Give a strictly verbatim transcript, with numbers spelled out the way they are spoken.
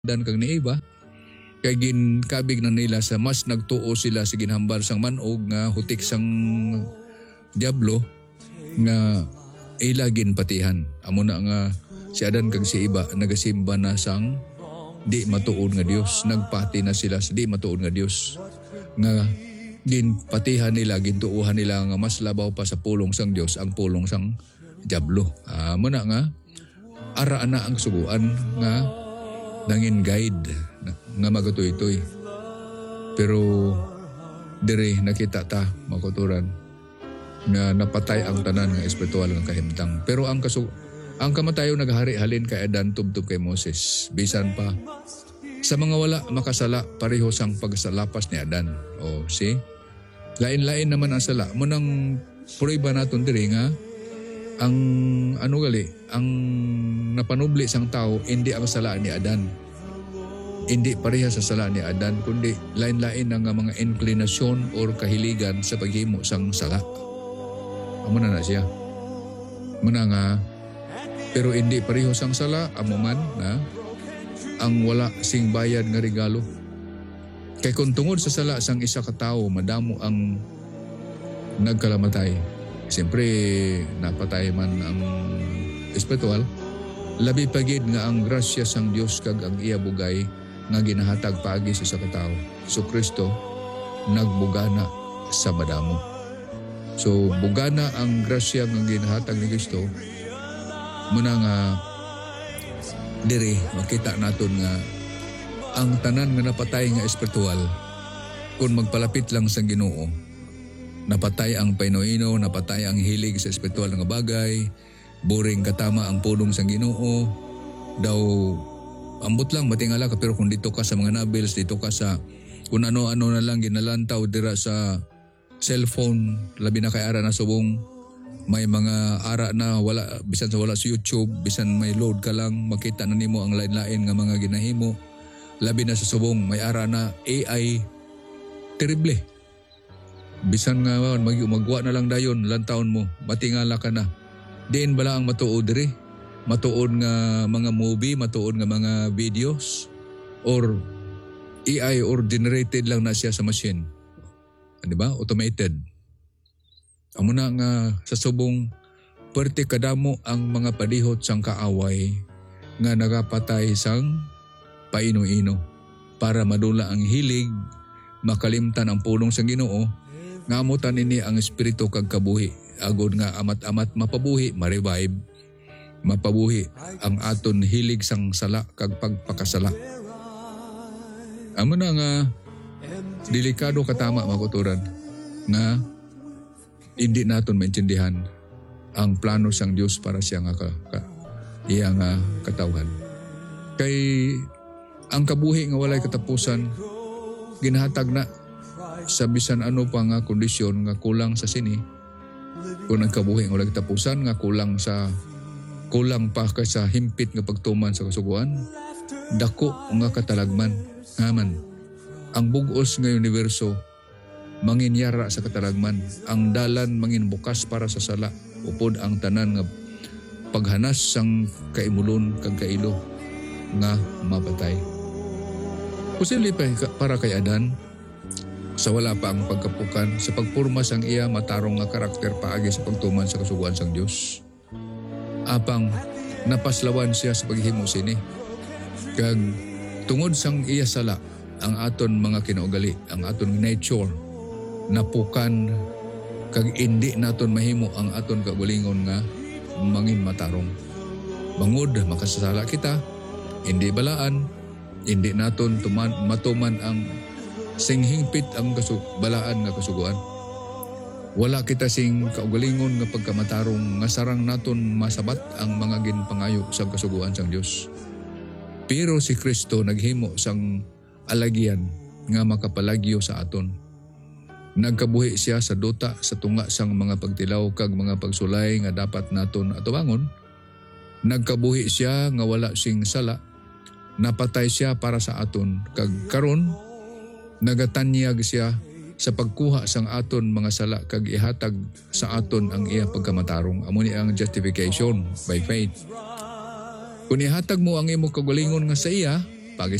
dan kag niiba kay ginkabig na nila sa mas nagtuo sila sa ginhambal sang manog nga hutik sang diablo nga ila ginpatihan. Amo na nga si Adan kag si Iba nagasimba na sang di matuod nga Dios. Nagpati na sila sa di matuod nga Dios nga ginpatihan nila, gintuuhan nila nga mas labaw pa sa pulong sang Dios ang pulong sang diablo. Amo na nga ara na ang suguan nga nangin guide nga magatoy-toy. Pero dire nakita ta makuturan nga napatay ang tanan nga espiritual nga kahimtang. Pero ang kasu ang kamatayo naghari halin kay Adan tubtub kay Moses. Bisan pa sa mga wala makasala pareho sang pagsalapas ni Adan. O si lain-lain naman ang sala. Munang prueba naton diri nga ang ano gali ang napanubli sang tao hindi ang sala ni Adan. Hindi pareha sa sala ni Adan kundi lain-lain ang mga inclinasyon or kahiligan sa paghimo sang sala. Amo na na siya. Muna nga pero hindi pareho sang sala amo man na ang wala sing bayad nga regalo. Kay kung tungod sa sala sang isa ka tawo madamo ang nagkalamatay. Siyempre napatay man ang espiritual. Labi pagid nga ang grasya sang Dios kag ang iya bugay nga ginahatag paagi sa isa ka tawo. So Kristo nagbugana sa madamo. So bugana ang grasya nga ginahatag ni Kristo. Muna nga diri makita naton nga ang tanan nga napatay nga espiritual kung magpalapit lang sa Ginoo, napatay ang painoino, napatay ang hilig sa espiritual nga bagay, boring katama ang pulong sa Ginoo, daw ambot lang matingala ka. Pero kung dito ka sa mga novels, dito ka sa kung ano-ano na lang ginalantaw dira sa cellphone, labi na kay ara na subong may mga ara na wala, bisan sa wala sa YouTube, bisan may load ka lang, makita na nimo ang lain-lain nga mga ginahimo. Labi na sa subong, may ara na A I, terrible. Bisan nga mag magwa na lang dayon, lantaon mo, matingala ka na. Diin bala ang matuod diri? Matuod nga mga movie, matuod nga mga videos, or A I or generated lang na siya sa machine. Ano ba? Automated. Amo na nga sa subong perte kadamo ang mga padihot sang kaaway nga nagapatay sang paino-ino para madula ang hilig, makalimtan ang pulong sang Ginoo, nga amutan ini ang espiritu kag kabuhi. Agod nga amat-amat mapabuhi, ma-revive, mapabuhi ang aton hilig sang sala kag pagpakasala. Amo na nga delikado katama makuturan nga hindi naton maintindihan ang plano sang Dios para siya nga ka, ka, iya nga katawhan. Kay ang kabuhi nga walay katapusan ginahatag na sa bisan ano pa nga kondisyon nga kulang sa sini. Kung ang kabuhi nga walay katapusan nga kulang sa kulang pa ka sa himpit nga pagtuman sa kasuguan, dako nga katalagman ngaman ang bugos nga universo manginyara sa katalagman, ang dalan mangin bukas para sa sala, upod ang tanan nga paghanas sang kaimulon kag kailo nga mapatay. Posible pa para kay Adan sa wala pa ang pagkapukan, sa pagpurma sang iya matarong nga karakter paagi sa pagtuman sa kasuguan sang Dios. Apang napaslawan siya sa paghimo sini. Kag tungod sang iya sala, ang aton mga kinaugali, ang aton nature napukan kag indi naton mahimo ang aton kagulingon nga mangin matarong. Bangod makasasala kita, hindi balaan, hindi naton tuman matuman ang singhingpit ang kasu, balaan nga kasuguan. Wala kita sing kaugalingon nga pagkamatarong nga sarang naton masabat ang mga ginpangayo sa kasuguan sang Dios. Pero si Kristo naghimo sang alagyan nga makapalagyo sa aton. Nagkabuhi siya sa duta sa tunga sang mga pagtilaw kag mga pagsulay nga dapat naton atubangon. Nagkabuhi siya nga wala sing sala. Napatay siya para sa aton kag karon nagatanyag siya sa pagkuha sang aton mga sala kag ihatag sa aton ang iya pagkamatarong. Amo ni ang justification by faith. Kung ihatag mo ang imo kagalingon nga sa iya,